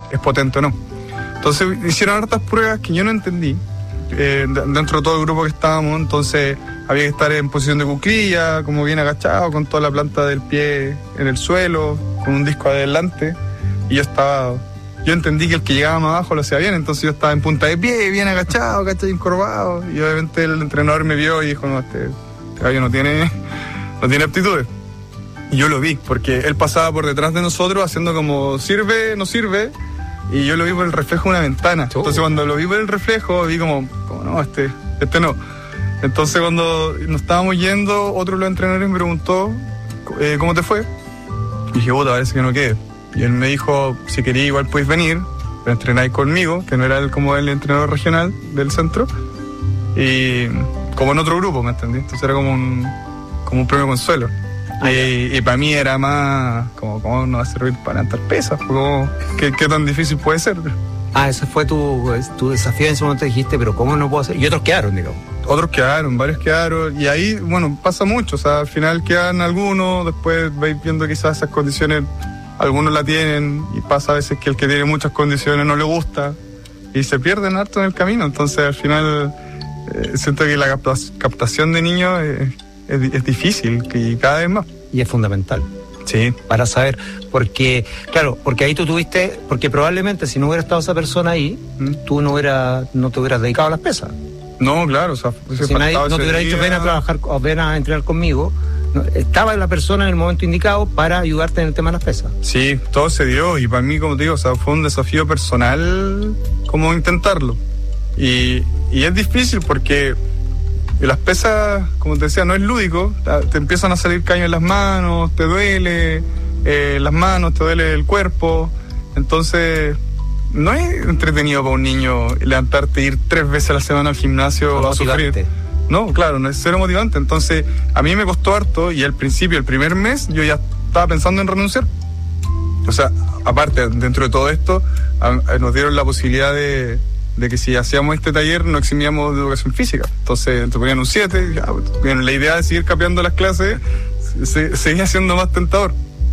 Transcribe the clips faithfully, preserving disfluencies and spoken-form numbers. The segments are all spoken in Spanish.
es potente o no. Entonces hicieron hartas pruebas que yo no entendí, eh, dentro de todo el grupo que estábamos. Entonces había que estar en posición de cuclilla, como bien agachado, con toda la planta del pie en el suelo, con un disco adelante, y yo estaba... Yo entendí que el que llegaba más abajo lo hacía bien, entonces yo estaba en punta de pie, bien agachado, ¿cachai? Encorvado, y obviamente el entrenador me vio y dijo, no, este, este gallo no tiene, no tiene aptitudes. Y yo lo vi, porque él pasaba por detrás de nosotros haciendo como, sirve, no sirve, y yo lo vi por el reflejo de una ventana. Entonces cuando lo vi por el reflejo, vi como, como no, este, este no. Entonces cuando nos estábamos yendo, otro de los entrenadores me preguntó, eh, ¿cómo te fue? Y dije, puta, parece que no quede. Y él me dijo, si quería igual podéis venir, pero entrenáis conmigo, que no era el, como el entrenador regional del centro, y como en otro grupo, ¿me entendí? Entonces era como un, como un premio consuelo. Ah, y, y para mí era más, como, ¿cómo no va a servir para levantar pesas? Como, ¿qué, ¿Qué tan difícil puede ser? Ah, ese fue tu, tu desafío en ese momento, dijiste, pero ¿cómo no puedo hacer? Y otros quedaron, digamos. Otros quedaron, varios quedaron, y ahí, bueno, pasa mucho, o sea, al final quedan algunos, después vais viendo quizás esas condiciones, algunos la tienen, y pasa a veces que el que tiene muchas condiciones no le gusta, y se pierden harto en el camino. Entonces al final eh, siento que la capta- captación de niños es, es, es difícil, y cada vez más. Y es fundamental. Sí. Para saber, porque, claro, porque ahí tú tuviste, porque probablemente si no hubiera estado esa persona ahí, ¿Mm? tú no, hubiera, no te hubieras dedicado a las pesas. No, claro, o sea, si nadie no te hubiera dicho ven a trabajar, ven a entrenar conmigo, no, estaba la persona en el momento indicado para ayudarte en el tema de las pesas. Sí, todo se dio, y para mí, como te digo, o sea, fue un desafío personal como intentarlo. Y, y es difícil porque las pesas, como te decía, no es lúdico, te empiezan a salir caños en las manos, te duele eh, las manos, te duele el cuerpo, entonces no es entretenido para un niño levantarte e ir tres veces a la semana al gimnasio no a sufrir. No, claro, no es cero motivante. Entonces a mí me costó harto, y al principio, el primer mes, yo ya estaba pensando en renunciar. O sea, aparte, dentro de todo esto, a, a, nos dieron la posibilidad de, de que si hacíamos este taller no eximíamos de educación física. Entonces te ponían un siete, ya, bueno, la idea de seguir capeando las clases se, seguía siendo más tentador.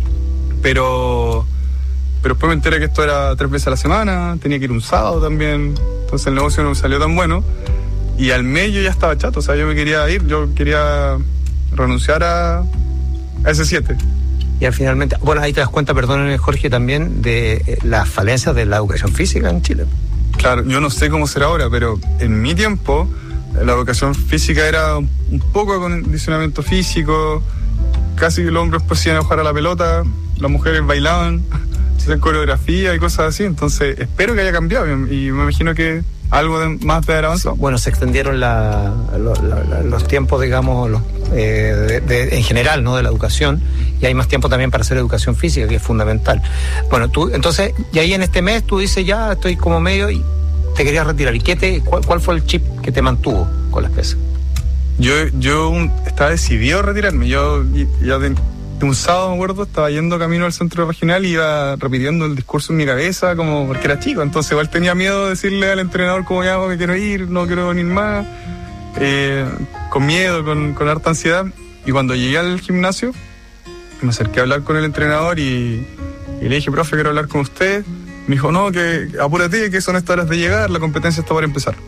Pero, pero después me enteré que esto era tres veces a la semana, tenía que ir un sábado también, entonces el negocio no me salió tan bueno. Y al mes yo ya estaba chato, o sea, yo me quería ir, yo quería renunciar a, a ese siete. Y al finalmente, bueno, ahí te das cuenta, perdóname Jorge, también de eh, las falencias de la educación física en Chile. Claro, yo no sé cómo será ahora, pero en mi tiempo la educación física era un poco de acondicionamiento físico, casi los hombres pues iban a jugar a la pelota, las mujeres bailaban, hacían coreografía y cosas así. Entonces espero que haya cambiado, y me imagino que algo de, más de haber avanzado. Bueno, se extendieron la, la, la, los tiempos, digamos, los, eh, de, de, en general, ¿no?, de la educación, y hay más tiempo también para hacer educación física, que es fundamental. Bueno, tú, entonces, y ahí en este mes tú dices, ya estoy como medio y te querías retirar. ¿Y qué te, cuál, cuál fue el chip que te mantuvo con las pesas? Yo, yo estaba decidido a retirarme. Yo ya de, de un sábado, me acuerdo, estaba yendo camino al centro regional y iba repitiendo el discurso en mi cabeza, como porque era chico. Entonces igual tenía miedo de decirle al entrenador como ya me quiero ir, no quiero venir más, eh, con miedo, con, con harta ansiedad. Y cuando llegué al gimnasio, me acerqué a hablar con el entrenador y, y le dije, profe, quiero hablar con usted. Me dijo, no, que apúrate, que son estas horas de llegar, la competencia está por empezar.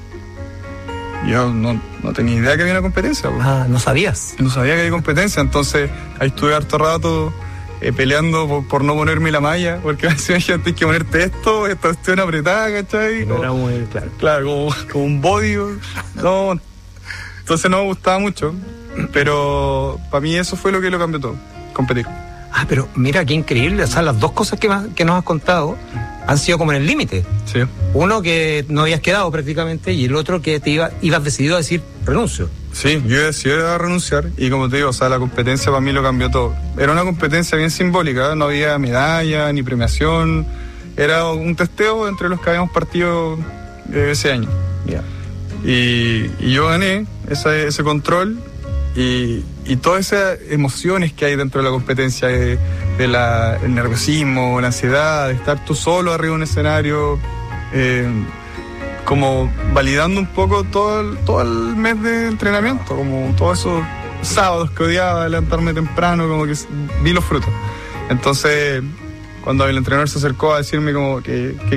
Yo no, no tenía idea que había una competencia. Pues. Ah, ¿no sabías? No sabía que había competencia, entonces ahí estuve harto rato eh, peleando por, por no ponerme la malla, porque a veces hay que ponerte esto, esta cuestión apretada, ¿cachai? No era muy claro. Claro, como, como un body. No, entonces no me gustaba mucho, pero para mí eso fue lo que lo cambió todo, competir. Ah, pero mira qué increíble, o sea, las dos cosas que, más, que nos has contado han sido como en el límite. Sí. Uno que no habías quedado prácticamente, y el otro que te iba, ibas decidido a decir renuncio. Sí, yo decidí a renunciar, y como te digo, o sea, la competencia para mí lo cambió todo. Era una competencia bien simbólica, no había medalla ni premiación, era un testeo entre los que habíamos partido eh, ese año. Yeah. Y, y yo gané ese, ese control. Y, y todas esas emociones que hay dentro de la competencia, de, de la, el nerviosismo, la ansiedad, de estar tú solo arriba de un escenario, eh, como validando un poco todo el, todo el mes de entrenamiento, como todos esos sábados que odiaba levantarme temprano, como que vi los frutos. Entonces, cuando el entrenador se acercó a decirme como que, que